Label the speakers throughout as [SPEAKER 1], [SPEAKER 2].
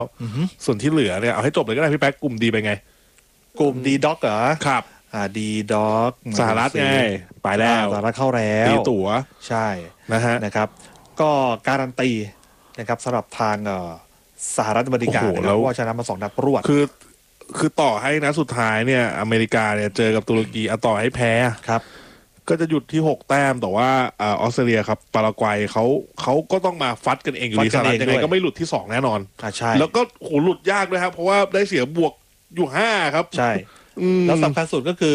[SPEAKER 1] ส่วนที่เหลือเนี่ยเอาให้จบเลยก็ได้พี่แป๊กกลุ่มดีไปไง
[SPEAKER 2] กลุ่มดีด็อกเหรอ
[SPEAKER 1] ครับ
[SPEAKER 2] ดีด็อก
[SPEAKER 1] สหรัฐไงไปแล้ว
[SPEAKER 2] สหรัฐเข้าแล้ว
[SPEAKER 1] ตีตั๋ว
[SPEAKER 2] ใช่นะครับก็การันตีนะครับสำหรับทางสหรัฐอเมริกานะครับว่าชนะมา2 นัดรวด
[SPEAKER 1] คือต่อให้นะสุดท้ายเนี่ยอเมริกาเนี่ยเจอกับตุรกีต่อให้แพ้
[SPEAKER 2] ครับ
[SPEAKER 1] ก็จะหยุดที่6 แต้มแต่ว่าออสเตรเลียครับปารากวัยเขาก็ต้องมาฟัดกันเองอยู่ดีสหรัฐยังไงก็ไม่หลุดที่2แน่นอน
[SPEAKER 2] ใช่
[SPEAKER 1] แล้วก็โหหลุดยากด้วยครับเพราะว่าได้เสียบวกอยู่5ครับ
[SPEAKER 2] ใช่แล้วสำคัญสุดก็คือ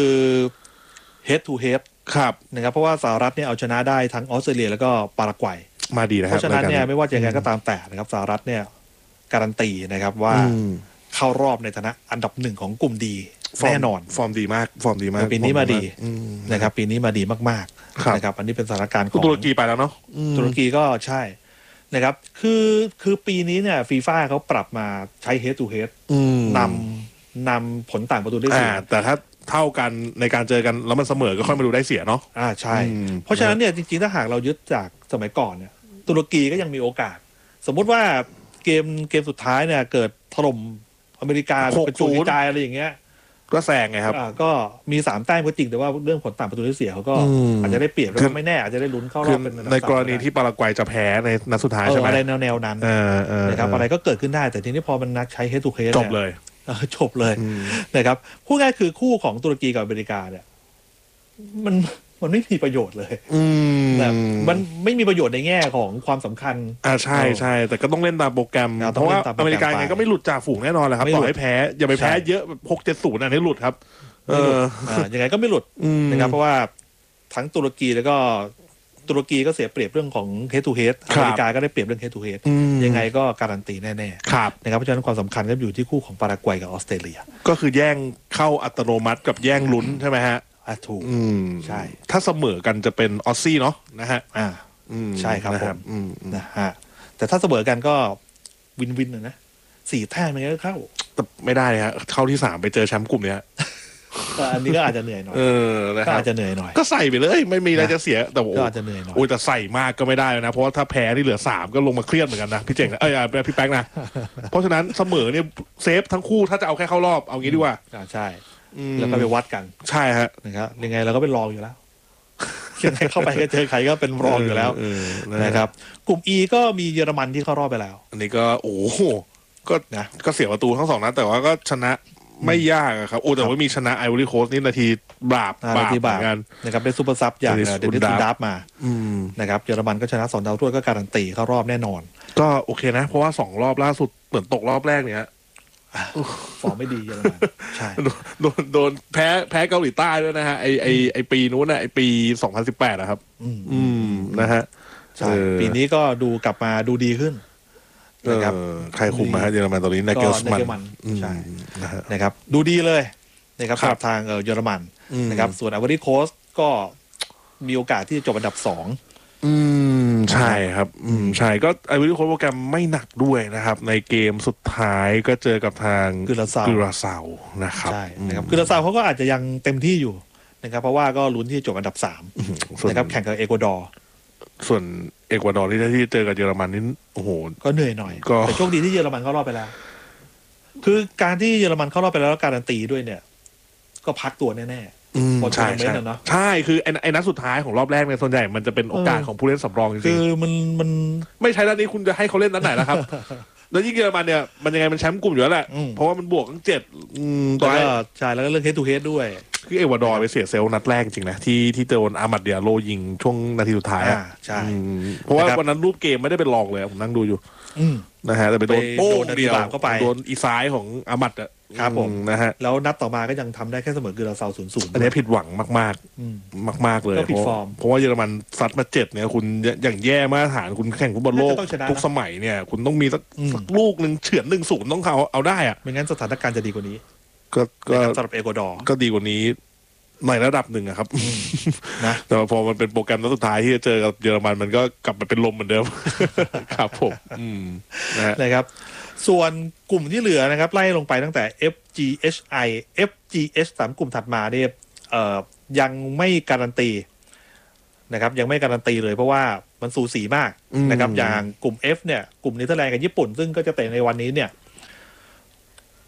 [SPEAKER 2] head to head
[SPEAKER 1] ครับ
[SPEAKER 2] นะครับเพราะว่าสหรัฐเนี่ยเอาชนะได้ทั้งออสเตรเลียแล้วก็ปารากวัย
[SPEAKER 1] มาดีนะครับ
[SPEAKER 2] เพราะฉะนั้นเนี่ยไม่ว่าจะยังไงก็ตามแต่นะครับสหรัฐเนี่ยการันตีนะครับว่าเข้ารอบในฐานะอันดับ1ของกลุ่มดีแน่นอน
[SPEAKER 1] ฟอร์มดีมาก
[SPEAKER 2] ปีนี้มาดีนะครับปีนี้มาดีมากๆนะครับอันนี้เป็นสถานการณ์ของ
[SPEAKER 1] ตุรกีไปแล้วเนาะ
[SPEAKER 2] ตุรกีก็ใช่นะครับคือปีนี้เนี่ยฟีฟ่าเขาปรับมาใช้ head to head นำผลต่างประตูได้เสีย
[SPEAKER 1] แต่ถ้าเท่ากันในการเจอกันแล้วมันเสมอก็ค่อยมาดูได้เสียเนาะ
[SPEAKER 2] ใช่เพราะฉะนั้นเนี่ยจริงๆถ้าหากเรายึดจากสมัยก่อนเนี่ยตุรกีก็ยังมีโอกาสสมมุติว่าเกมสุดท้ายเนี่ยเกิดถล่มอเมริกาเป็นจุดใจอะไรอย่างเงี้ย
[SPEAKER 1] ก็แซงไงครับ
[SPEAKER 2] ก็มี3 แต้มก็จริงแต่ว่าเรื่องผลต่างประตูได้เสียเขาก็อาจจะได้เปรียบแล้วไม่แน่อาจจะได้ลุ้นเข้ารอบเป็น
[SPEAKER 1] ในกรณีที่ปารากวัยจะแพ้ในนัดสุดท้ายใช่ไหม
[SPEAKER 2] อะไรแนวนั้นนะครับอะไรก็เกิดขึ้นได้แต่ทีนี้พอมันนักใช้ head to head
[SPEAKER 1] จบเลย
[SPEAKER 2] นะครับพูดง่ายคือคู่ของตุรกีกับอเมริกาเนี่ยมันไม่มีประโยชน์เลยแบบมันไม่มีประโยชน์ในแง่ของความสำคัญ
[SPEAKER 1] ใช่แต่ก็ต้องเล่นตามโปรแกรมเพราะว่าอเมริกาไงก็ไม่หลุดจากฝูงแน่นอนแหละครับต่อให้แพ้อย่าไปแพ้เยอะ6-7-0อันนี้หลุดครับ
[SPEAKER 2] ยังไงก็ไม่หลุดนะครับเพราะว่าทั้งตุรกีแล้วก็ตุรกีก็เสียเปรียบเรื่องของ head to head อเมริกาก็ได้เปรียบเรื่อง head to head ยังไงก็การันตีแน่ๆนะครับเพราะฉะนั้นความสำคัญก็อยู่ที่คู่ของปารากวัยกับออสเตรเลีย
[SPEAKER 1] ก็คือแย่งเข้าอัตโนมัติกับแย่งลุ้นใช่ไหมฮะ
[SPEAKER 2] ถูกใช่
[SPEAKER 1] ถ้าเสมอกันจะเป็นออสซี่เนาะนะฮะ
[SPEAKER 2] ใช่ครับผมนะฮะแต่ถ้าเสมอกันก็วินนะ4 แต้มมันก็เข้า
[SPEAKER 1] แต่ไม่ได้ฮะเข้าที่3ไปเจอแชมป์กลุ่มเนี้ย
[SPEAKER 2] อันนี้ก็อาจจะเหนื่อยหน่อยก็อาจจะเหนื่อยหน่อย
[SPEAKER 1] ก็ใส่ไปเลยไม่มีอะไรจะเสียแต่
[SPEAKER 2] ก็อาจจะเหนื่อยหน่อย
[SPEAKER 1] โอ้ยแต่ใส่มากก็ไม่ได้นะเพราะว่าถ้าแพ้ที่เหลือ3ก็ลงมาเครียดเหมือนกันนะพี่เจ๋งพี่แป๊กนะเพราะฉะนั้นเสมอเนี่ยเซฟทั้งคู่ถ้าจะเอาแค่เข้ารอบเอางี้ดีกว่า
[SPEAKER 2] ใช่แล้วก็ไปวัดกัน
[SPEAKER 1] ใช่ฮะ
[SPEAKER 2] นะครับยังไงเราก็เป็นรองอยู่แล้วยังไงเข้าไปก็เจอใครก็เป็นรองอยู่แล้วนะครับกลุ่ม E ก็มีเยอรมันที่เข้ารอบไปแล้ว
[SPEAKER 1] อันนี้ก็โอ้ก็เสียประตูทั้ง2 นัดแต่ว่าก็ชนะไม่ยากครับแต่ว่ามีชนะไอวอรี่โคสต์นี่นาทีบาปเหมือนกัน
[SPEAKER 2] นะครับได้ซูเปอร์ซับอย่างเดนิสซูดาฟมานะครับเยอรมันก็ชนะ2 ดาวถ้วยก็การันตีเข้ารอบแน่นอน
[SPEAKER 1] ก็โอเคนะเพราะว่า2 รอบล่าสุดเหมือนตกรอบแรกเนี่ย
[SPEAKER 2] ฟอร์มไม่ดีเยอรมันใช่
[SPEAKER 1] โดนแพ้เกาหลีใต้ด้วยนะฮะไอปีนู้นนะไอปี2018นะครับนะฮะ
[SPEAKER 2] ใช่ปีนี้ก็ดูกลับมาดูดีขึ้นนะครับ
[SPEAKER 1] ใครคุมมาเยอรมันตอนนี้นาเกลสมัน
[SPEAKER 2] ใช่นะครับดูดีเลยนะครับสำหรับทางเยอรมันนะครับส่วนไอวอรี่โคสต์ก็มีโอกาสที่จะจบอันดับ2
[SPEAKER 1] ใช่ครับใช่ก็ไอวอรี่โคสต์โปรแกรมไม่หนักด้วยนะครับในเกมสุดท้ายก็เจอกับทาง
[SPEAKER 2] กุรา
[SPEAKER 1] ซาวนะครับ
[SPEAKER 2] ใช่นะครับกุราซาวเขาก็อาจจะยังเต็มที่อยู่นะครับเพราะว่าก็ลุ้นที่จบอันดับ3นะครับแข่งกับเอกวาดอร์
[SPEAKER 1] ส่วนเอกวาดอร์ที่เจอกับเยอรมันนี่โอ้โห
[SPEAKER 2] ก็เหนื่อยหน่อยแต่โชคดีที่เยอรมันเข้ารอบไปแล้วคือการที่เยอรมันเข้ารอบไปแล้วการันตีด้วยเนี่ยก็พักตัวแน่ๆ
[SPEAKER 1] ใช่คือไอ้นัดสุดท้ายของรอบแรกเนี่ยส่วนใหญ่มันจะเป็นโอกาสของผู้เล่นสำรองจริงๆ
[SPEAKER 2] คือมัน
[SPEAKER 1] ไม่ใช่นัดนี้คุณจะให้เขาเล่นนัดไหนล่ะครับแล้วยิ่งเยอรมันเนี่ยมันยังไงมันแชมป์กลุ่มอยู่แล้วแหละเพราะว่ามันบวกทั้ง7
[SPEAKER 2] ตัวใช่แล้วก็เรื่อง head to head ด้วย
[SPEAKER 1] คือเอกวาดอร์ไปเสียเซลล์นัดแรกจริงนะที่โดนอามัดเดียโลยิงช่วงนาทีสุดท้าย
[SPEAKER 2] ใช่
[SPEAKER 1] เพราะว่าวันนั้นรูปเกมไม่ได้เป็นรองเลยผมนั่งดูอยู่นะฮะแต่ไปโดนโป้งเดียวโดนอีซ้ายของอามัดอ่ะ
[SPEAKER 2] ครับผม
[SPEAKER 1] นะฮะ
[SPEAKER 2] แล้วนัดต่อมาก็ยังทำได้แค่เสมอกุราซาว 0-0
[SPEAKER 1] อันนี้ผิดหวังมากๆเลยเพราะว่าเยอรมันซัดมา7เนี่ยคุณอย่างแย่มาตรฐานคุณแข่งฟุตบอลโลกทุกสมัยเนี่ยคุณต้องมีสักลูกนึงเฉือน1-0ต้องเอาได้อ่ะ
[SPEAKER 2] ไม่งั้นสถานการณ์จะดีกว่านี้
[SPEAKER 1] ก็
[SPEAKER 2] สำหรับเอกวาดอร์
[SPEAKER 1] ก็ดีกว่านี้ในระดับหนึ่งครับ
[SPEAKER 2] นะ
[SPEAKER 1] แต่พอมันเป็นโปรแกรมนัดสุดท้ายที่จะเจอกับเยอรมันมันก็กลับมาเป็นลมเหมือนเดิมครับผม
[SPEAKER 2] นะครับส่วนกลุ่มที่เหลือนะครับไล่ลงไปตั้งแต่ FGHI FGH 3 กลุ่มถัดมาเนี่ยยังไม่การันตีนะครับยังไม่การันตีเลยเพราะว่ามันสูสีมากนะครับอย่างกลุ่ม F เนี่ยกลุ่มเนเธอร์แลนด์กับญี่ปุ่นซึ่งก็จะเตะในวันนี้เนี่ย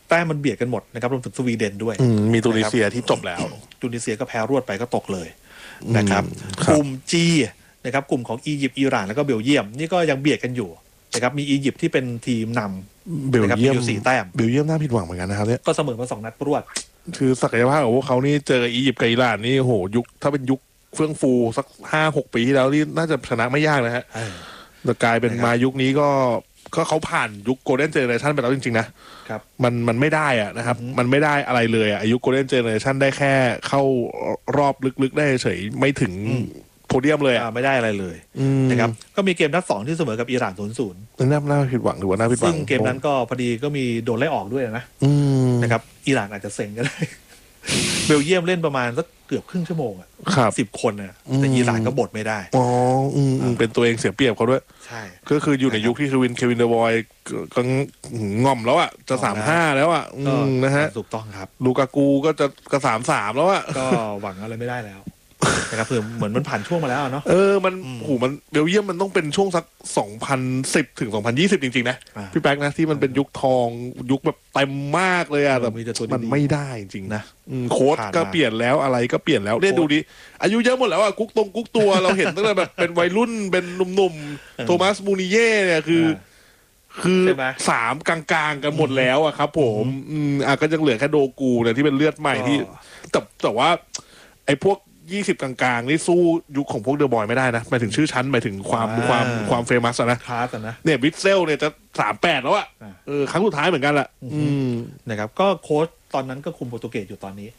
[SPEAKER 2] แต้มมันเบียดกันหมดนะครับรวมถึงสวีเดนด้วย
[SPEAKER 1] มีตุนิเซียที่จบแล้ว
[SPEAKER 2] ตุนิเซียก็แพ้รวดไปก็ตกเลยนะครับกลุ่ม G นะครับกลุ่มของอียิปต์อิหร่านแล้วก็เบลเยียมนี่ก็ยังเบียดกันอยู่นะครับมีอียิปต์ที่เป็นทีมนำ
[SPEAKER 1] เบลเยียม
[SPEAKER 2] อยู่4 แต้ม
[SPEAKER 1] เบลเยียมน่าผิดหวังเหมือนกันนะครับเนี่ย
[SPEAKER 2] ก็เสมอมา2 นัดรวด
[SPEAKER 1] คือศักยภาพของพวกเขานี่เจออียิปต์กับอิหร่านนี่โหยุคถ้าเป็นยุคเฟื่องฟูสัก5-6 ปีที่แล้วนี่น่าจะชนะไม่ยากนะฮะแต่กลายเป็นมายุคนี้ก็เขาผ่านยุคโกลเด้นเจเนอเรชันไปแล้วจริงๆนะครับมันไม่ได้อะนะครับมันไม่ได้อะไรเลยอะอายุโกลเด้นเจเนอเรชันได้แค่เข้ารอบลึกๆได้เฉยไม่ถึงโพเดียมเลย
[SPEAKER 2] ไม่ได้อะไรเลยนะครับก็มีเกมนัด2ที่เสมอกับอิหร่าน 0-0
[SPEAKER 1] น่าผิดหวังหรือว่าน่าผิดหวัง
[SPEAKER 2] ซึ่งเกมนั้นก็พอดีก็มีโดนไล่ออกด้วยนะครับอิหร่านอาจจะเซ็งก็ได้เบลเยียมเล่นประมาณสักเกือบครึ่งชั่วโมงอ่ะ10 คนอ่ะแต่อิหร่านก็บดไม่ได้
[SPEAKER 1] เป็นตัวเองเสียเปรียบเขาด้วย
[SPEAKER 2] ใช่
[SPEAKER 1] ก็คืออยู่ในยุคที่เควินเดอร์บอยก็ง่อมแล้วอ่ะจะ3-5แล้วอ่ะนะฮะ
[SPEAKER 2] ถูกต้องครับ
[SPEAKER 1] ลูกากูก็จะ3-3แล้วอ่ะ
[SPEAKER 2] ก็หวังอะไรไม่ได้แล้วนะครับเหมือนมันผ่านช่วงมาแล้วเนาะ
[SPEAKER 1] มันเบลเยียมมันต้องเป็นช่วงสัก2010 ถึง 2020จริงๆนะพี่แป๊กนะที่มันเป็นยุคทองยุคแบบเต็มมากเลยอ่ะแต่มันไม่ได้จริงๆนะโค้ชก็เปลี่ยนแล้วอะไรก็เปลี่ยนแล้วเนี่ยดูดิอายุเยอะหมดแล้วอ่ะกุ๊กตัวเราเห็นตั้งแต่แบบเป็นวัยรุ่นเป็นหนุ่มๆโทมัสมูนิเย่เนี่ยคือ3กลางๆกันหมดแล้วอะครับผมก็ยังเหลือแค่โดกูเนี่ยที่เป็นเลือดใหม่ที่แต่ว่าไอ้พวก20กลางๆนี่สู้ยุคของพวกเดอะบอยไม่ได้นะหมายถึงชื่อชั้นหมายถึงความเฟมัสนะ
[SPEAKER 2] คลาสนะ
[SPEAKER 1] เนี่ยวิทเซลเนี่ยจะ38แล้วอะครั้งสุดท้ายเหมือนกันแหละ
[SPEAKER 2] นะครับก็โค้ชตอนนั้นก็คุมโปรตุเกสอยู่ตอนนี้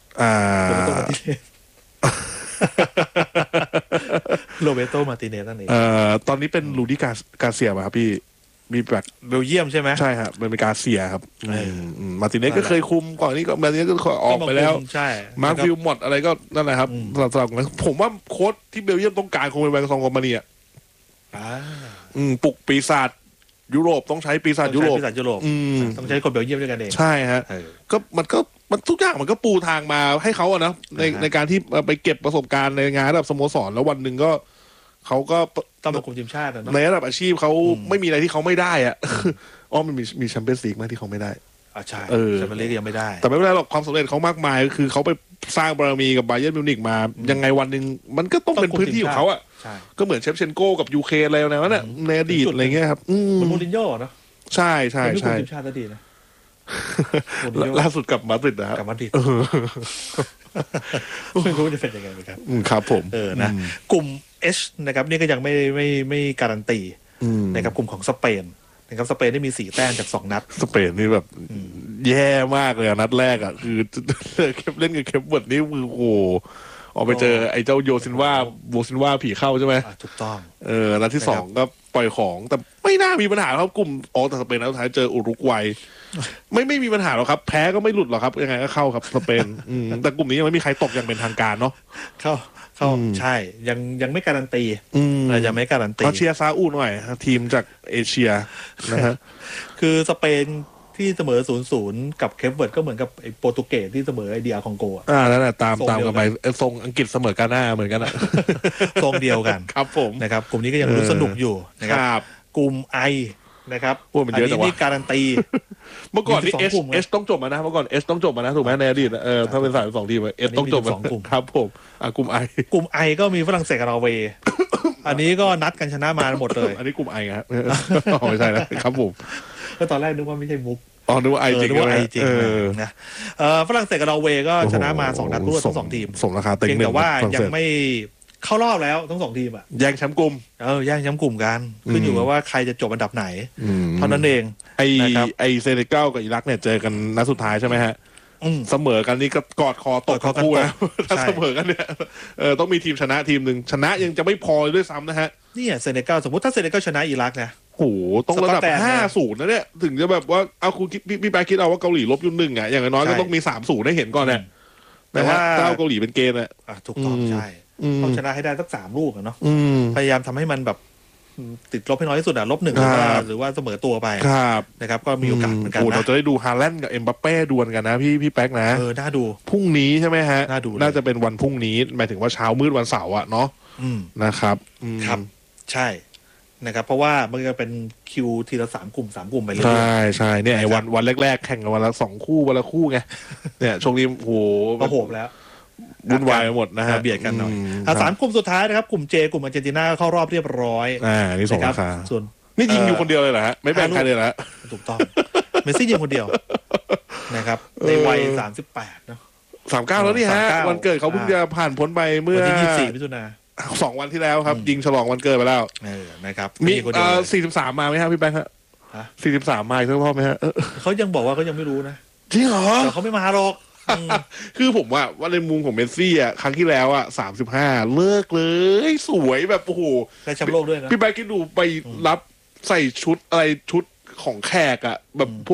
[SPEAKER 2] โรเบโตมาร์ติเนสนั่นเอง
[SPEAKER 1] ตอนนี้เป็นลูดี้กาเซียป่ะครับพี่มีแบบ
[SPEAKER 2] เบลเยียมใช่ไหม
[SPEAKER 1] ใช่ครับเป็นกาเซียครับมาร์ติเนสก็เคยคุมก่อนนี้ก็มาร์ติเนสก็ออกไปแล้ว
[SPEAKER 2] ใช่
[SPEAKER 1] มาร์ควิลมอตอะไรก็นั่นแหละครับสลับกันผมว่าโค้ชที่เบลเยียมต้องการคงเป็นแบงก์ซองคอมพานีปลุกปีศาจยุโรปต้องใช้ปีศาจยุโรป
[SPEAKER 2] ต้องใช้คนเบลเยียมด้วยกันเอง
[SPEAKER 1] ใช่ฮะก็มันทุกอย่างมันก็ปูทางมาให้เขาอะนะในการที่ไปเก็บประสบการณ์ในงานระดับสโมสรแล้ววันหนึ่งก็เขาก็
[SPEAKER 2] ต้องมาคุมทีมชาติ
[SPEAKER 1] ในระดับอาชีพเขาไม่มีอะไรที่เขาไม่ได้อ่ะมันมีแชมเปี้ยนส์ลีกไหมที่เขาไม่ได้
[SPEAKER 2] ใช่แชมเปี้ยนส์ลีกยังไม่ได้
[SPEAKER 1] แต่ไม่เป็นไรหรอกความสำเร็จเขามากมายคือเขาไปสร้างบารมีกับบาเยิร์นมิวนิกมายังไงวันหนึ่งมันก็ต้องเป็นพื้นที่ของเขาอ่ะก็เหมือนเชฟเชนโก้กับยูเคอะไรแนวนั้นในอดีตอะไรเงี้ยครับ
[SPEAKER 2] มันโมรินโญ่เนาะ
[SPEAKER 1] ใช่ใช่ใช่
[SPEAKER 2] ทีมชาติดีนะ
[SPEAKER 1] ล่าสุดกับมาดริดนะครับ
[SPEAKER 2] กับมาดริดไม่รู้จะเป็นยังไงเหมือนกัน
[SPEAKER 1] ครับผม
[SPEAKER 2] นะกลุ่มH นะครับนี่ก็ยังไม่การันตีนะครับกลุ่มของสเปนนะครับสเปนได้มี4 แต้มจาก2 นัด
[SPEAKER 1] สเปนนี่แบบแย่มากเลยนัดแรกอ่ะคือเล่นกับเคปเวิร์ดนี่มือโอ้ออกไปเจอไอ้เจ้าโยซินว่าผีเข้าใช่ไหม
[SPEAKER 2] ถูกต้อง
[SPEAKER 1] นัดที่2ก็ปล่อยของแต่ไม่น่ามีปัญหาครับกลุ่มแต่สเปนนัดสุดท้ายเจออุรุกวัยไม่มีปัญหาหรอกครับแพ้ก็ไม่หลุดหรอกครับยังไงก็เข้าครับสเปนแต่กลุ่มนี้ยังไม่มีใครตกอย่างเป็นทางการเนาะ
[SPEAKER 2] เข้าใช่ยังไม่การันตียังไม่การันตี
[SPEAKER 1] เชียร์ซาอุหน่อยทีมจากเอเชียนะฮะ
[SPEAKER 2] คือสเปนที่เสมอ 0-0 กับเคปเวิร์ดก็เหมือนกับไอ้โปรตุเกสที่เสมอไอเดียคองโก
[SPEAKER 1] นั่นแหละตามกันไปทรงอังกฤษเสมอกาน่าเหมือนกันอะ
[SPEAKER 2] ทรงเดียวกัน
[SPEAKER 1] ครับผม
[SPEAKER 2] นะครับกลุ่มนี้ก็ยังรู้สนุกอยู่นะครับกลุ่มไอนะครับอันนี้นี่การันตี
[SPEAKER 1] เมื่อก่อนนี่เอสต้องจบมานะเมื่อก่อนเอสต้องจบมานะถูกไหมในอดีตถ้าเป็น3-2 ทีมเอสต้องจบครับผมกลุ่ม
[SPEAKER 2] ไอก็มีฝรั่งเศสกับนอร์เวย์อันนี้ก็นัดกันชนะมาหมดเลย
[SPEAKER 1] อันนี้กลุ่มไอครับไม่ใช่นะครับผม
[SPEAKER 2] ก็ตอนแรกนึกว่าไม่ใช่มุก
[SPEAKER 1] นึกว่าไอจริง
[SPEAKER 2] นะฝรั่งเศสกับนอร์เวย์ก็ชนะมา2 นัดรวดทั้ง2 ทีม
[SPEAKER 1] สมราคาเต็ง
[SPEAKER 2] แต่ว่ายังไม่เข้ารอบแล้วทั้ง2 ทีมอ่ะ
[SPEAKER 1] แย่งแชมป์กลุ่ม
[SPEAKER 2] แย่งแชมป์กลุ่มกันขึ้นอยู่กับว่าใครจะจบอันดับไหนเท่านั้นเอง
[SPEAKER 1] ไอเซเนกัลกับอิรักเนี่ยเจอกันนัดสุดท้ายใช่ไหมฮะเสมอกันนี่ก็กอดคอตกทั้งคู่นะถ้าเสมอกันเนี่ยต้องมีทีมชนะทีมหนึ่งชนะยังจะไม่พอด้วยซ้ำนะฮะ
[SPEAKER 2] นี่เซเนกัลสมมติถ้าเซเนกัลชนะอิรักนะ
[SPEAKER 1] โอ้ต้องระดับ5-0นะเนี่ยถึงจะแบบว่าเอาคุณพี่แป๊กคิดเอาว่าเกาหลีลบ1อ่ะอย่างน้อยก็ต้องมี3-0ได้เห็นก่อนเนี่ยแต่ว่าถ้าเอาเกาหลีเป็นเกณฑ์
[SPEAKER 2] อ่ะถูกต้องใช่ต้องชนะให้ได้สัก3 ลูกเนาะพยายามทำให้มันแบบติดลบให้น้อยที่สุดอ่ะลบ 1หรือว่าเสมอตัวไปนะครับก็มีโอกาสเหมือนกันนะ
[SPEAKER 1] เราจะได้ดูฮาแลนด์กับเอ็มบัปเป้ดวลกันนะพี่แป๊กนะ
[SPEAKER 2] น่าดู
[SPEAKER 1] พรุ่งนี้ใช่ไหมฮะ
[SPEAKER 2] น่า
[SPEAKER 1] จะเป็นวันพรุ่งนี้หมายถึงว่าเช้ามืดวันเสาร์อ่ะเนาะนะครับ
[SPEAKER 2] ครับใช่นะครับเพราะว่ามันจะเป็นคิวทีละ3 กลุ่มไปเรื่อย
[SPEAKER 1] ๆใช่เนี่ยไอ้วันแรกๆแข่งกันวันละ2 คู่วันละคู่ไงเนี่ยช่วงนี้โห
[SPEAKER 2] ก็โหมแล้ว
[SPEAKER 1] วุ่นวายหมดนะฮะ
[SPEAKER 2] เบียดกันหน่อย3 กลุ่มสุดท้ายนะครับกลุ่มเจกลุ่มอาร์เจนตินาเข้ารอบเรียบร้อย
[SPEAKER 1] นี่ส่งราคา
[SPEAKER 2] ส่วน
[SPEAKER 1] นี่ยิงอยู่คนเดียวเลยเหรอฮะไม่แบ่งใครเลยเหรอ
[SPEAKER 2] ถูกต้องเมสซี่ยิงคนเดียวนะครับในวัย38เนาะ
[SPEAKER 1] 39แล้วนี่ฮะวันเกิดเขาเพิ่งจะผ่านพ้นไปเมื่อ
[SPEAKER 2] วันที่24มิถุนายน
[SPEAKER 1] 2 วันที่แล้วครับยิงฉลองวันเกิดไปแล้ว
[SPEAKER 2] นะครับ
[SPEAKER 1] มี43มาไหมครับพี่แบงค์ฮะ43มาอีกสักรอบไหมฮะ
[SPEAKER 2] เขายังบอกว่าเขายังไม่รู้นะ
[SPEAKER 1] จริงเหรอ
[SPEAKER 2] แต่เขาไม่มาหรอก
[SPEAKER 1] คือผมว่าในมุมของเมสซี่ครั้งที่แล้ว35เลิกเลยสวยแบบโอ้โห
[SPEAKER 2] ได้แชมป์โลกด้วยนะ
[SPEAKER 1] พี่แบงค์คิดดูไปรับใส่ชุดอะไรชุดของแขกแบบพว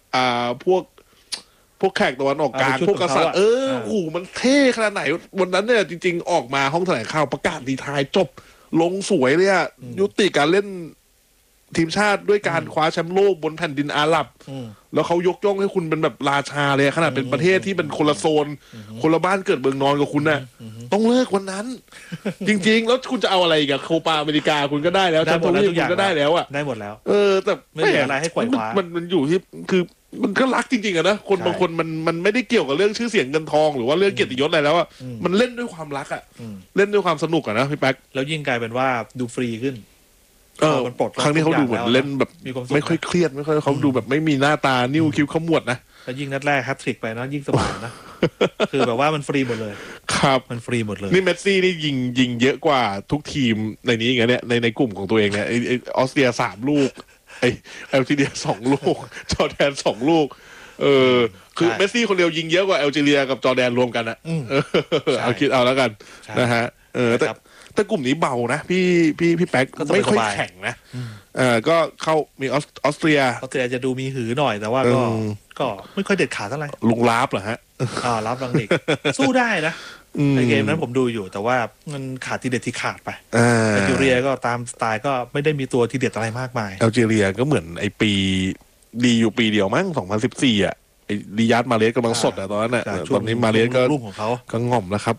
[SPEAKER 1] กแขกตะวันออกกลางพวกกษัตริย์โอ้โหมันเท่ขนาดไหนวันนั้นเนี่ยจริงๆออกมาห้องแถลงข่าวประกาศดีทายจบลงสวยเลยยุติการเล่นทีมชาติด้วยการคว้าแชมป์โลกบนแผ่นดินอาหรับแล้วเขายกย่องให้คุณเป็นแบบราชาเลยขนาดเป็นประเทศที่เป็นคนละโซนคนละบ้านเกิดเมืองนอนกับคุณน่ะต้องเลิกวันนั้นจริงๆแล้วคุณจะเอาอะไรกับโคปาอเมริกาคุณก็ได้แล้วแชมป์โลกคุณก็ได้แล้ว
[SPEAKER 2] ได้หมดแล้ว
[SPEAKER 1] แต่
[SPEAKER 2] ไม่เหลืออะไรให้ไขว่คว้า
[SPEAKER 1] มันอยู่ที่คือมันก็รักจริงๆนะคนบางคนมันไม่ได้เกี่ยวกับเรื่องชื่อเสียงเงินทองหรือว่าเรื่องเกียรติยศอะไรแล้วมันเล่นด้วยความรักเล่นด้วยความสนุกนะพี่แป๊ก
[SPEAKER 2] แล้วยิ่งกลายเป็นว่าดูฟรีขึ้น
[SPEAKER 1] มันปลดครั้งนี้เขาดูเหมือนเล่นแบบไม่ค่อยเครียดไม่ค่อยเขาดูแบบไม่มีหน้าตานิ้วคิ้วขมวดนะ
[SPEAKER 2] แล้วยิ่งนัดแรกแฮตทริกไปนะยิ่งสบายนะคือแบบว่ามันฟรีหมดเลย
[SPEAKER 1] ครับ
[SPEAKER 2] มันฟรีหมดเลย
[SPEAKER 1] นี่เมสซี่นี่ยิงเยอะกว่าทุกทีมในนี้อย่างเงี้ยในกลุ่มของตัวเองเนี่ยไอออสเตรีย3 ลูกไอเอลจีเรีย2 ลูกจอร์แดน2 ลูกคือเมสซี่คนเดียวยิงเยอะกว่าแอลจีเรียกับจอร์แดนรวมกันนะเอาคิดเอาแล้วกันนะฮะแต่กลุ่มนี้เบานะพี่แป๊กไม่ค่อยแข็งนะก็เข้ามีออสเตรีย
[SPEAKER 2] จะดูมีหือหน่อยแต่ว่าก็ไม่ค่อยเด็ดขาดเท่าไหร่
[SPEAKER 1] ลุงลาบเหรอฮะ
[SPEAKER 2] ลาบลังเด็กสู้ได้นะในเกมนั้นผมดูอยู่แต่ว่ามันขาดทีเด็ดที่ขาดไปแอลจีเรียก็ตามสไตล์ก็ไม่ได้มีตัวทีเด็ดอะไรมากมาย
[SPEAKER 1] แอลจีเรียก็เหมือนไอปีดีอยู่ปีเดียวมั้ง2014ริยาดมาเลสกำลังสดตอนนั้นตอนนี้มาเลสก็
[SPEAKER 2] รุ่งของเขา
[SPEAKER 1] ก็ง่อมแล้วครับ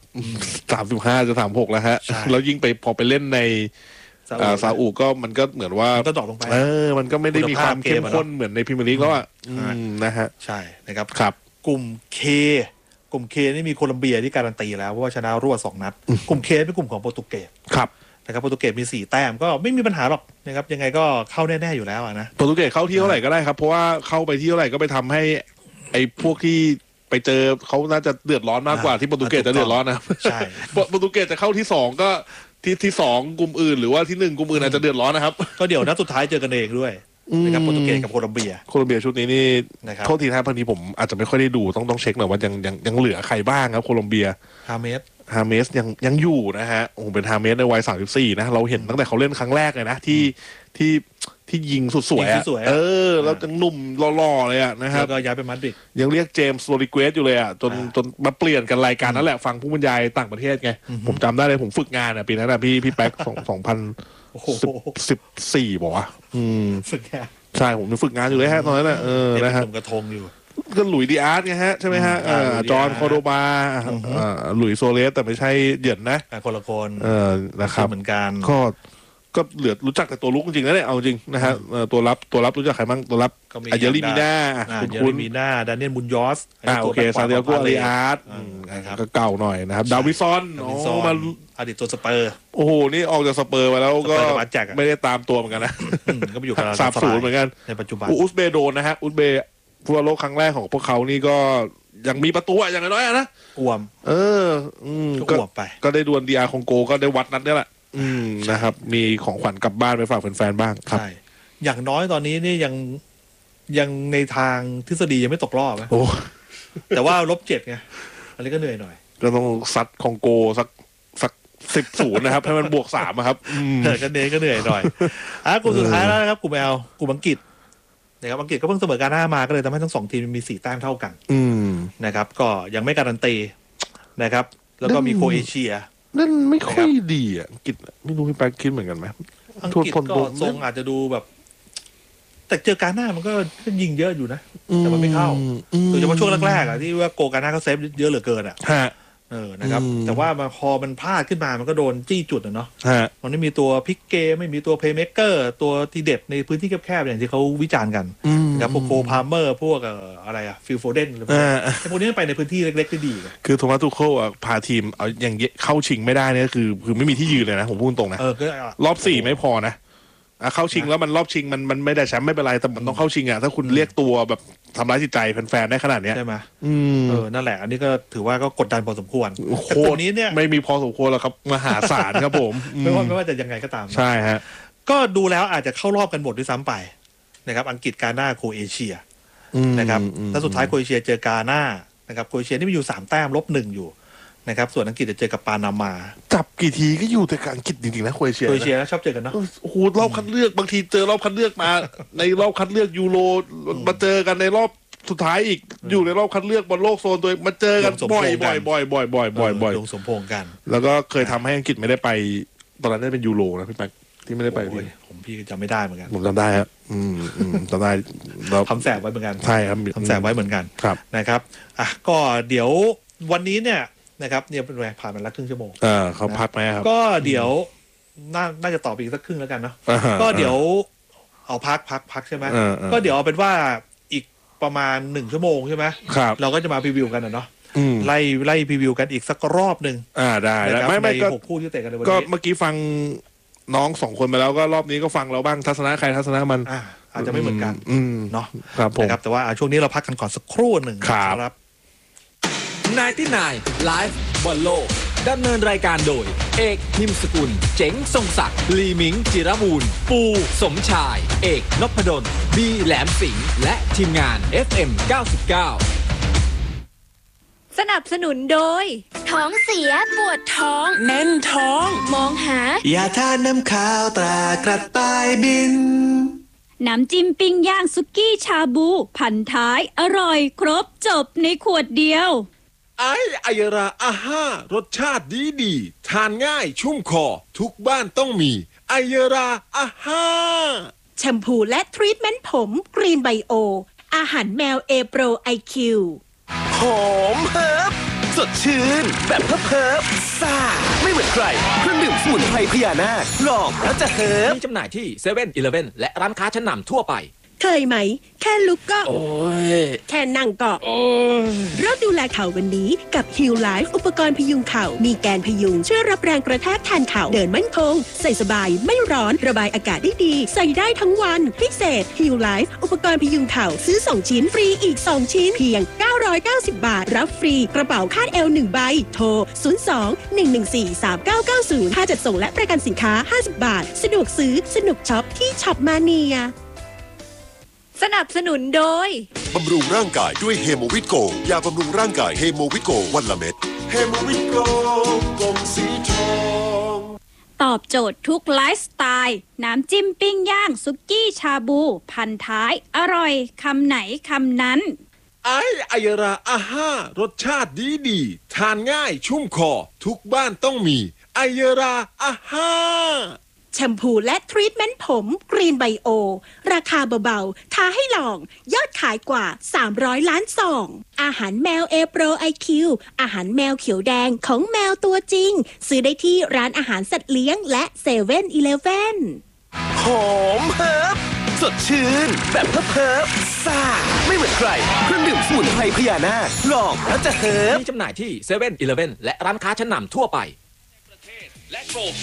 [SPEAKER 1] 35จะ36แล้วฮะแล้วยิ่งไปพอไปเล่นในซาอุก็มันก็เหมือนว่า
[SPEAKER 2] ก็ดรอปลงไป
[SPEAKER 1] มันก็ไม่ได้มีความเข้มข้นเหมือนในพรีเมียร์ลีกแล้วนะฮะ
[SPEAKER 2] ใช่นะครับ
[SPEAKER 1] ครับ
[SPEAKER 2] กลุ่มเคนี่มีโคลัมเบียที่การันตีแล้วเพราะว่าชนะรวด2 นัดกลุ่มเคเป็นกลุ่มของโปรตุเกส
[SPEAKER 1] ครับ
[SPEAKER 2] นะครับโปรตุเกสมี4 แต้มก็ไม่มีปัญหาหรอกนะครับยังไงก็เข้าแน่ๆอยู่แล้วนะ
[SPEAKER 1] โปรตุเกสเข้าที่เท่าไหร่ก็ได้ครับเพราะว่าเข้าไปที่เท่าไหร่ก็ไปทำให้ไอ้พวกที่ไปเจอเขาน่าจะเดือดร้อนมากกว่าที่โปรตุเกสจะเดือดร้อนนะ
[SPEAKER 2] ใช่
[SPEAKER 1] โปรตุเกสจะเข้าที่2ก็ที่2กลุ่มอื่นหรือว่าที่1กลุ่มอื่นอาจจะเดือดร้อนนะครับ
[SPEAKER 2] ก็เดี๋ยวนัดสุดท้ายเจอกันเองด้วยนะครับโปรตุเกสกับโคลัมเบีย
[SPEAKER 1] ชุดนี้นี่โทษทีนะบางทีผมอาจจะไม่ค่อยได้ดูต้องเช็คหน่อยว่ายังเหลือใครบ้างครับโคลัมเบีย
[SPEAKER 2] ฮาเมส
[SPEAKER 1] ยังอยู่นะฮะโอ้เป็นฮาเมสในวัย34นะเราเห็นตั้งแต่เขาเล่นครั้งแรกเลยนะที่ยิงสุดสวยแล้วยังหนุ่มหล่อๆเลยนะครับ
[SPEAKER 2] แล้วก็ย้ายไปมาดริด
[SPEAKER 1] ยังเรียกเจมส์โรดริเกสอยู่เลยจนมาเปลี่ยนกันรายการนั่นแหละฟังผู้บรรยายต่างประเทศไงผมจำได้เลยผมฝึกงานปีนั้นพี่แป๊ก2014บอกว่า
[SPEAKER 2] ฝึกงาน
[SPEAKER 1] ใช่ผมฝึกงานอยู่เลยฮะตอนนั้นนะฮะ
[SPEAKER 2] กระทงอยู่
[SPEAKER 1] ก็หลุยดีอาร์ตไงฮะใช่ไหมฮะจอห์นคอโดบาหลุยโซเลสแต่ไม่ใช่เหยินนะ
[SPEAKER 2] คนละคน
[SPEAKER 1] นะครับ
[SPEAKER 2] เหมือนกัน
[SPEAKER 1] ก็เหลือรู้จักแต่ตัวลุกจริงๆนะเนี่ยเอาจริงนะฮะตัวรับรู้จักใครบ้างตัวรับเยอริมีน่า
[SPEAKER 2] คุณมีน่าดานิเอลมุนยอส
[SPEAKER 1] โอเคซาเดียโกอาริอาร์ตก็เก่าหน่อยนะครับดาวิซอน
[SPEAKER 2] มาอดีตตัวสเปอร์
[SPEAKER 1] โอ้โหนี่ออกจากสเปอร์มาแล้วก็ไม่ได้ตามตัวเหมือนกันนะ
[SPEAKER 2] ก็ไปอยู่กับ
[SPEAKER 1] 30เหมือนกัน
[SPEAKER 2] ในปัจจุบัน
[SPEAKER 1] อุซเบโดนนะฮะอุซเบฟุตบอลโลกครั้งแรกของพวกเขานี่ก็ยังมีประตูอย่างน้อยนะ
[SPEAKER 2] กวม
[SPEAKER 1] ก็ไปก็ได้ดวลดีอาร์คองโกก็ได้วัดนัดนี่แหละนะครับมีของขวัญกลับบ้านไปฝากแฟนๆบ้างครับ
[SPEAKER 2] ใช่อย่างน้อยตอนนี้นี่ยังในทางทฤษฎียังไม่ตกรอบนะแต่ว่า-7ไงอันนี้ก็เหนื่อยหน่อย
[SPEAKER 1] ก็ต้องซัดคองโกสัก10-0นะครับให้มันบวก3ครับ
[SPEAKER 2] ก็เหนื่อยหน่อยกลุ่มสุดท้ายแล้วนะครับกลุ่ม L กลุ่มอังกฤษนะครับอังกฤษก็เพิ่งเสมอกัน5มาก็เลยทำให้ทั้ง2ทีมมี4 แต้มเท่ากันนะครับก็ยังไม่การันตีนะครับแล้วก็มีโครเอเชีย
[SPEAKER 1] นั่นไม่ค่อยดีอังกฤษไม่รู้พี่แป๊กคิดเหมือนกันไหม
[SPEAKER 2] อังกฤษก็ทรงอาจจะดูแบบแต่เจอการหน้ามันก็ยิงเยอะอยู่นะแต่มันไม่เข้าโดยเฉพาะช่วงแรกๆที่ว่าโกการหน้าเขาเซฟเยอะเหลือเกินนะครับแต่ว่าพอมันพลาดขึ้นมามันก็โดนจี้จุดเนาะมันไม่มีตัวพลิกเกมไม่มีตัวเพลย์เมคเกอร์ตัวทีเด็ดในพื้นที่แคบๆอย่างที่เขาวิจารณ์กันนะครับพวกโคพาร์เมอร์พวกอะไรฟิลโฟเดนอะไรพวกนี้ไปในพื้นที่เล็กๆได้ดี
[SPEAKER 1] คือโทมัสทูเคิลพาทีมเอาอย่างเข้าชิงไม่ได้เนี่ยคือไม่มีที่ยืนเลยนะผมพูดตรงนะรอบ4ไม่พอนะเข้าชิงแล้วมันรอบชิงมันไม่ได้แชมป์ไม่เป็นไรแต่มันต้องเข้าชิงถ้าคุณเรียกตัวแบบทำร้ายจิตใจแฟนๆได้ขนาดนี้
[SPEAKER 2] ใช่ไหมนั่นแหละอันนี้ก็ถือว่าก็กดดันพอสมควรแต่ตัวนี้เนี่ย
[SPEAKER 1] ไม่มีพอสมควรหรอกครับมหาศาลครับผม
[SPEAKER 2] ไม่ว่าจะยังไงก็ตาม
[SPEAKER 1] ใช่ฮะ
[SPEAKER 2] ก็ดูแล้วอาจจะเข้ารอบกันหมดด้วยซ้ำไปนะครับอังกฤษกาน่าโครเอเชียนะครับแล้วสุดท้ายโครเอเชียเจอกาน่านะครับโครเอเชียนี่มีอยู่3 แต้ม-1อยู่นะครับส่วนอังกฤษจะเจอกับปานามา
[SPEAKER 1] จับกี่ทีก็อยู่แต่กับอังกฤษจริงๆนะโครเอเชีย
[SPEAKER 2] ชอบเจอกันเนาะ
[SPEAKER 1] โอ้โหรอบคัดเลือกบางทีเจอรอบคัดเลือกมาในรอบคัดเลือกยูโรมาเจอกันในรอบสุดท้ายอีกอยู่ในรอบคัดเลือกบอลโลกโซนตัวมาเจอกันบ่อย
[SPEAKER 2] ลงสมพงกัน
[SPEAKER 1] แล้วก็เคยทำให้อังกฤษไม่ได้ไปตอนนั้นได้เป็นยูโรนะพี่แป๊กที่ไม่ได้ไป
[SPEAKER 2] พี่จำไม่ได้เหมือนกัน
[SPEAKER 1] ผมจำได้ครับจำได้
[SPEAKER 2] เราทำแสบไว้เหมือนกัน
[SPEAKER 1] ใช่ครับ
[SPEAKER 2] ทำแสบไว้เหมือนกันนะครับก็เดี๋ยววันนี้เนี่ยนะครับเนี่ยเป็นไงผ่านมาแล้วครึ่งชั่วโมง
[SPEAKER 1] เขาพักไหมครับ
[SPEAKER 2] ก็เดี๋ยวน่าจะต่ออีกสักครึ่งแล้วกันเนาะก็เดี๋ยวเอาพักใช่ไหมก็เดี๋ยวเอาเป็นว่าอีกประมาณ1 ชั่วโมงใช่ไหมเราก็จะมาพรีวิวกันเนาะไล่พรีวิวกันอีกสักรอบหนึ่ง
[SPEAKER 1] ได้ไม่
[SPEAKER 2] ก็6 คู่ที่เตะกันในวันนี้
[SPEAKER 1] ก็เมื่อกี้ฟังน้อง2 คนไปแล้วก็รอบนี้ก็ฟังเราบ้างทัศนะใครทัศนะมัน
[SPEAKER 2] อาจจะไม่เหมือนกันเนาะ
[SPEAKER 1] ครับผม
[SPEAKER 2] แต่ว่าช่วงนี้เราพักกันก่อนสักครู่หนึ่งครับ
[SPEAKER 3] 99 Live บอลโลกดำเนินรายการโดยเอกหิมสกุลเจ๋งทรงศักดิ์ลีมิงจิรมูลปูสมชายเอกนพดลบีแหลมสิงห์และทีมงาน FM 99
[SPEAKER 4] สนับสนุนโดยท้องเสียปวดท้องแน่นท้องมองหาย
[SPEAKER 5] าทานน้ำข้าวตรากระต่ายบิน
[SPEAKER 4] น้ำจิ้มปิ้งย่างสุกี้ชาบูพันท้ายอร่อยครบจบในขวดเดียว
[SPEAKER 5] ไอยราอาห้ารสชาติดีทานง่ายชุ่มคอทุกบ้านต้องมีไอยราอาห้า
[SPEAKER 6] แชมพูและทรีทเมนต์ผมกรีนไบโออาหารแมวเอโปรไอคิว
[SPEAKER 5] หอมเฮิร์บสดชื่นแบบเฮิร์บซ่าไม่เหมือนใครเครื่องดื่มสมุนไพรพญานาคลองแล้วจะเฮิร์บ
[SPEAKER 3] มีจำหน่ายที่7-Eleven และร้านค้าชั้นนำทั่วไป
[SPEAKER 6] เคยไหมแค่ลุกก็แค่นั่งก็เริ่มดูแลเข่าวันนี้กับ Heal Life อุปกรณ์พยุงเข่ามีแกนพยุงช่วยรับแรงกระแทกแทนเข่าเดินมั่นคงใส่สบายไม่ร้อนระบายอากาศได้ดีใส่ได้ทั้งวันพิเศษ Heal Life อุปกรณ์พยุงเข่าซื้อ2 ชิ้นฟรีอีก2 ชิ้นเพียง990 บาทรับฟรีกระเป๋าคาดเอว1 ใบโทร02-114-3990ค่าจัดส่งและประกันสินค้า50 บาทสะดวกซื้อสนุกช็อปที่ช็อปมาเนีย
[SPEAKER 4] สนับสนุนโดย
[SPEAKER 7] บำรุงร่างกายด้วยเฮโมวิตโกยาบำรุงร่างกายเฮโมวิตโกวันละเม็ดเฮโมวิตโกกลมสีทอง
[SPEAKER 4] ตอบโจทย์ทุกไลฟ์สไตล์น้ำจิ้มปิ้งย่างสุกี้ชาบูพันท้ายอร่อยคำไหนคำนั้น
[SPEAKER 5] ไอยราอาห้ารสชาติดีทานง่ายชุ่มคอทุกบ้านต้องมีไอยราอาห้า
[SPEAKER 6] แชมพูและทรีทเมนต์ผมกรีนไบโอราคาเบาๆท้าให้ลองยอดขายกว่า300 ล้านซองอาหารแมวเอโปรไอคิวอาหารแมวเขียวแดงของแมวตัวจริงซื้อได้ที่ร้านอาหารสัตว์เลี้ยงและ7-Eleven
[SPEAKER 5] หอมเฮิร์บสดชื่นแบบเฮิร์บซ่าไม่เหมือนใครเครื่องดื่มสมุนไพรพญานาคลองแล้วจะเฮิร์บ
[SPEAKER 3] มีจำหน่ายที่7-Eleven และร้านค้าชั้นนำทั่วไปและ